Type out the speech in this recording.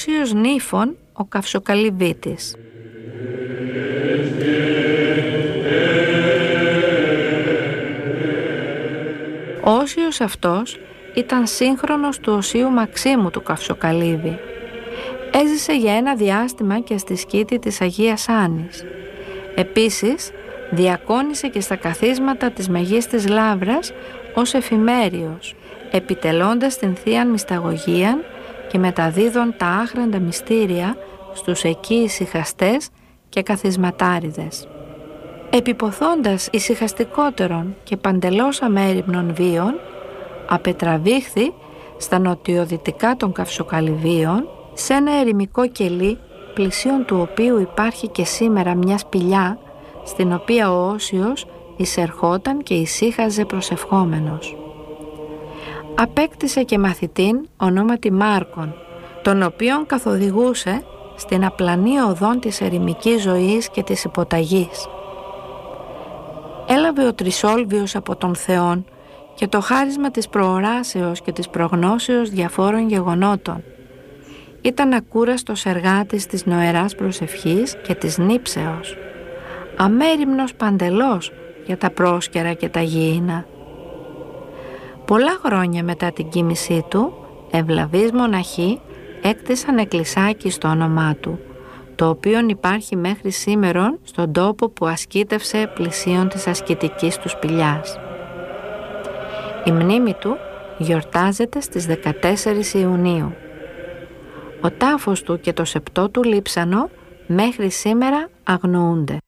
Όσιος Νύφων ο Καυσοκαλυβίτης. Ο Όσιος αυτός ήταν σύγχρονος του Οσίου Μαξίμου του Καυσοκαλύβη. Έζησε για ένα διάστημα και στη σκήτη της Αγίας Άνης. Επίσης, διακόνησε και στα καθίσματα της Μεγίστης Λαύρας ως εφημέριος, επιτελώντας την Θείαν Μυσταγωγίαν και μεταδίδων τα άχραντα μυστήρια στους εκεί ησυχαστές και καθισματάριδες. Επιποθώντας ησυχαστικότερων και παντελώς αμέριμνων βίων, απετραβήχθη στα νοτιοδυτικά των Καυσοκαλυβίων, σε ένα ερημικό κελί, πλησίον του οποίου υπάρχει και σήμερα μια σπηλιά, στην οποία ο Όσιος εισερχόταν και ησύχαζε προσευχόμενος. Απέκτησε και μαθητήν ονόματι Μάρκον, τον οποίον καθοδηγούσε στην απλανή οδόν της ερημικής ζωής και της υποταγής. Έλαβε ο Τρισόλβιος από τον Θεόν και το χάρισμα της προοράσεως και της προγνώσεως διαφόρων γεγονότων. Ήταν ακούραστος εργάτης της νοεράς προσευχής και της νύψεως, αμέριμνος παντελώς για τα πρόσκαιρα και τα γήινα. Πολλά χρόνια μετά την κοίμησή του, ευλαβείς μοναχοί έκτισαν εκκλησάκι στο όνομά του, το οποίο υπάρχει μέχρι σήμερον στον τόπο που ασκήτευσε πλησίον της ασκητικής του σπηλιάς. Η μνήμη του γιορτάζεται στις 14 Ιουνίου. Ο τάφος του και το σεπτό του λείψανο μέχρι σήμερα αγνοούνται.